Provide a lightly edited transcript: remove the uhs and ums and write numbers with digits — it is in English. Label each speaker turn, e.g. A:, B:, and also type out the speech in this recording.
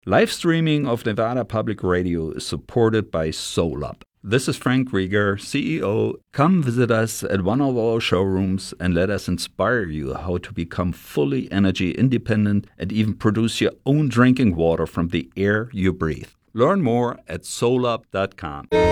A: Live streaming of Nevada Public Radio is supported by SolUp. This is Frank Rieger, CEO. Come visit us at one of our showrooms and let us inspire you how to become fully energy independent and even produce your own drinking water from the air you breathe. Learn more at solup.com.